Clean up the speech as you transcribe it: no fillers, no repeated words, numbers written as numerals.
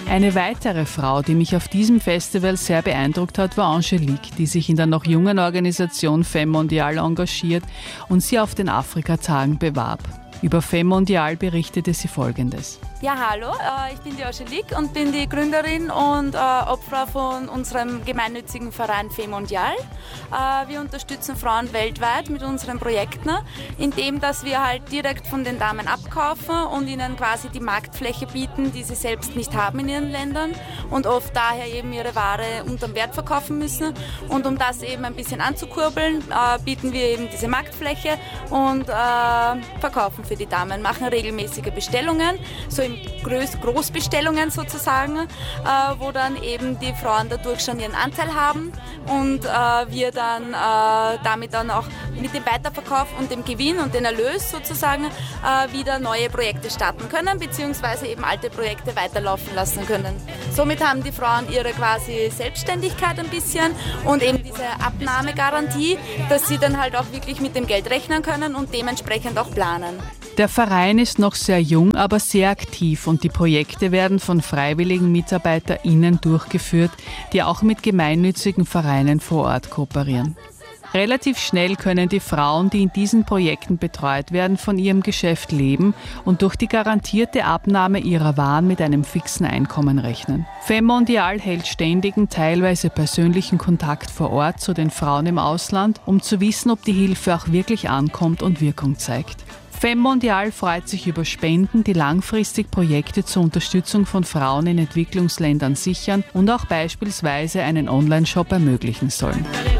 Eine weitere Frau, die mich auf diesem Festival sehr beeindruckt hat, war Angelique, die sich in der noch jungen Organisation Femme Mondiale engagiert und sie auf den Afrikatagen bewarb. Über Femme Mondiale berichtete sie Folgendes. Ja, hallo, ich bin die Angelique und bin die Gründerin und Obfrau von unserem gemeinnützigen Verein Femme Mondiale. Wir unterstützen Frauen weltweit mit unseren Projekten, indem dass wir halt direkt von den Damen abkaufen und ihnen quasi die Marktfläche bieten, die sie selbst nicht haben in ihren Ländern und oft daher eben ihre Ware unterm Wert verkaufen müssen. Und um das eben ein bisschen anzukurbeln, bieten wir eben diese Marktfläche und verkaufen für die Damen, machen regelmäßige Bestellungen, so in Großbestellungen sozusagen, wo dann eben die Frauen dadurch schon ihren Anteil haben und wir dann damit dann auch mit dem Weiterverkauf und dem Gewinn und dem Erlös sozusagen wieder neue Projekte starten können, beziehungsweise eben alte Projekte weiterlaufen lassen können. Somit haben die Frauen ihre quasi Selbstständigkeit ein bisschen und eben diese Abnahmegarantie, dass sie dann halt auch wirklich mit dem Geld rechnen können und dementsprechend auch planen. Der Verein ist noch sehr jung, aber sehr aktiv und die Projekte werden von freiwilligen MitarbeiterInnen durchgeführt, die auch mit gemeinnützigen Vereinen vor Ort kooperieren. Relativ schnell können die Frauen, die in diesen Projekten betreut werden, von ihrem Geschäft leben und durch die garantierte Abnahme ihrer Waren mit einem fixen Einkommen rechnen. Femme Mondiale hält ständigen, teilweise persönlichen Kontakt vor Ort zu den Frauen im Ausland, um zu wissen, ob die Hilfe auch wirklich ankommt und Wirkung zeigt. Femme Mondiale freut sich über Spenden, die langfristig Projekte zur Unterstützung von Frauen in Entwicklungsländern sichern und auch beispielsweise einen Online-Shop ermöglichen sollen.